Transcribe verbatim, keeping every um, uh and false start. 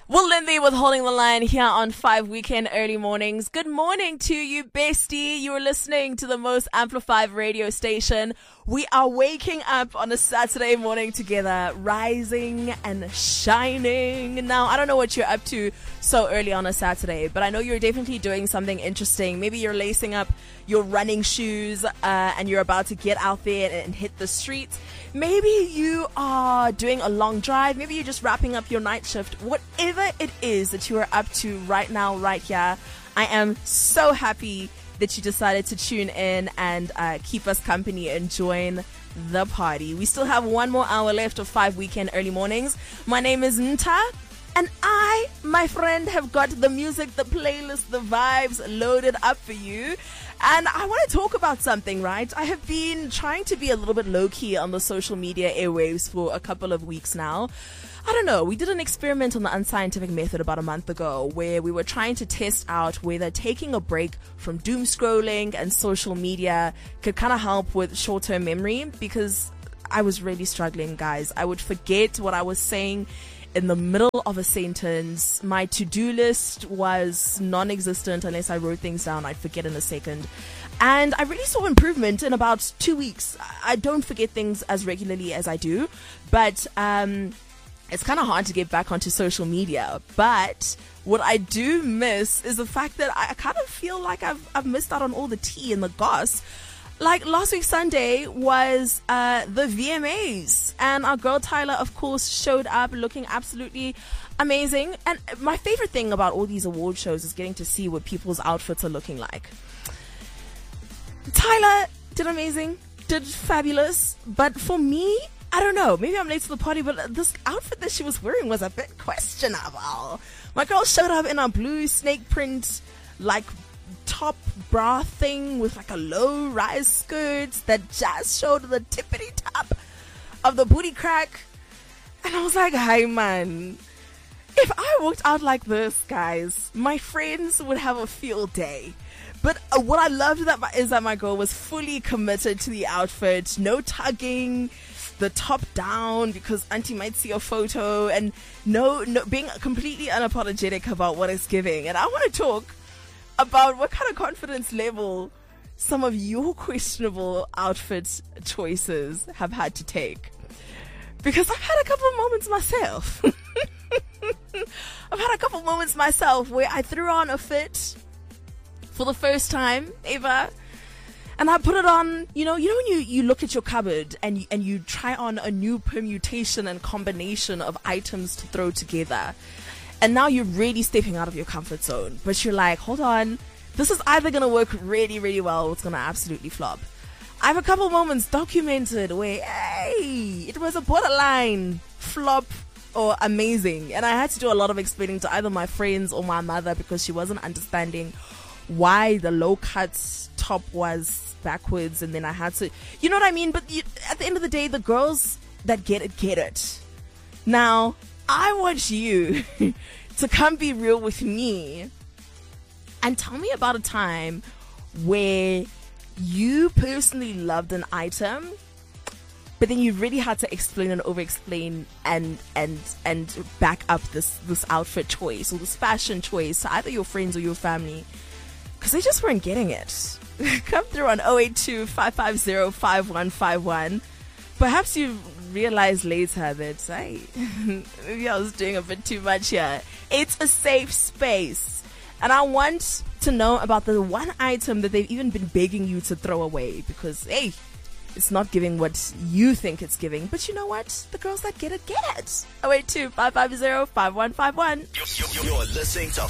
Will Lindy with Holding the Line here on five Weekend Early Mornings. Good morning to you, bestie. You are listening to the most amplified radio station. We are waking up on a Saturday morning together, rising and shining. Now, I don't know what you're up to so early on a Saturday, but I know you're definitely doing something interesting. Maybe you're lacing up your running shoes uh, and you're about to get out there and, and hit the streets. Maybe you are doing a long drive. Maybe you're just wrapping up your night shift. Whatever it is that you are up to right now, right here, I am so happy that you decided to tune in and uh, keep us company and join the party. We still have one more hour left of five Weekend Early Mornings. My name is Nta, and I, my friend, have got the music, the playlist, the vibes loaded up for you. And I want to talk about something, right? I have been trying to be a little bit low-key on the social media airwaves for a couple of weeks now. I don't know, we did an experiment on the Unscientific Method about a month ago where we were trying to test out whether taking a break from doom scrolling and social media could kind of help with short-term memory, because I was really struggling, guys. I would forget what I was saying in the middle of a sentence. My to-do list was non-existent unless I wrote things down. I'd forget in a second. And I really saw improvement in about two weeks. I don't forget things as regularly as I do, but um, it's kind of hard to get back onto social media. But what I do miss is the fact that I kind of feel like I've, I've missed out on all the tea and the goss. Like last week Sunday was uh, the V M As, and our girl Tyler, of course, showed up looking absolutely amazing. And my favorite thing about all these award shows is getting to see what people's outfits are looking like. Tyler did amazing, did fabulous, but for me, I don't know, maybe I'm late to the party, but this outfit that she was wearing was a bit questionable. My girl showed up in a blue snake print, like, top bra thing with like a low rise skirt that just showed the tippity top of the booty crack, and I was like, hey man, if I walked out like this, guys, my friends would have a field day. But uh, what I loved that my, is that my girl was fully committed to the outfit, no tugging, the top down because auntie might see a photo, and no, no being completely unapologetic about what it's giving. And I want to talk about what kind of confidence level some of your questionable outfit choices have had to take. Because I've had a couple of moments myself. I've had a couple of moments myself where I threw on a fit for the first time ever. And I put it on, you know, you know when you, you look at your cupboard and you, and you try on a new permutation and combination of items to throw together. And now you're really stepping out of your comfort zone. But you're like, hold on, this is either going to work really, really well or it's going to absolutely flop. I have a couple moments documented where, hey, it was a borderline flop or amazing. And I had to do a lot of explaining to either my friends or my mother because she wasn't understanding why the low cut top was backwards. And then I had to, you know what I mean? But you, at the end of the day, the girls that get it, get it. Now, I want you to come be real with me and tell me about a time where you personally loved an item, but then you really had to explain and over-explain and and and back up this this outfit choice or this fashion choice to either your friends or your family, because they just weren't getting it. Come through on oh eight two, five five zero, five one five one. Perhaps you realize later that, hey, maybe I was doing a bit too much here. It's a safe space. And I want to know about the one item that they've even been begging you to throw away because, hey, it's not giving what you think it's giving. But you know what? The girls that get it, get it. oh eight two, five five zero, five one five one. You're listening to